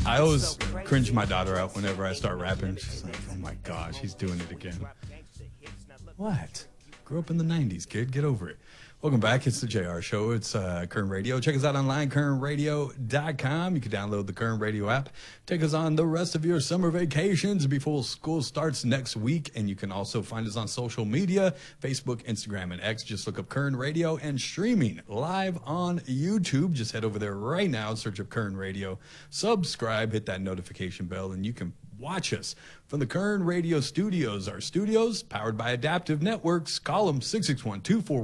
I always cringe my daughter out whenever I start rapping. She's like, oh my gosh, he's doing it again. What? Grew up in the 90s, kid. Get over it. Welcome back. It's the JR Show. It's Current Radio. Check us out online, currentradio.com. You can download the Current Radio app. Take us on the rest of your summer vacations before school starts next week. And you can also find us on social media, Facebook, Instagram, and X. Just look up Current Radio, and streaming live on YouTube. Just head over there right now, search up Current Radio, subscribe, hit that notification bell, and you can watch us from the Current Radio studios. Our studios, powered by Adaptive Networks. Call them 661-241.